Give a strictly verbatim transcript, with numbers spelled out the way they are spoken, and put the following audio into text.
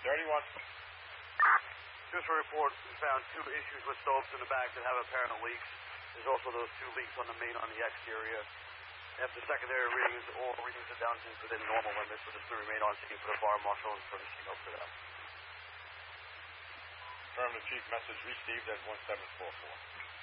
thirty-one. Just a report, we found two issues with stopes in the back that have apparent leaks. There's also those two leaks on the main on the exterior. After secondary readings, all readings are down to within normal limits, so this will remain on scene for the fire marshal and for the signal for that. Affirmative, Chief. Message received at one seven four four.